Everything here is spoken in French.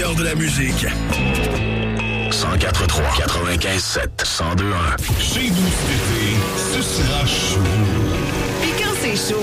meilleur de la musique. 104.3, 95.7, 102.1. Chez vous cet été,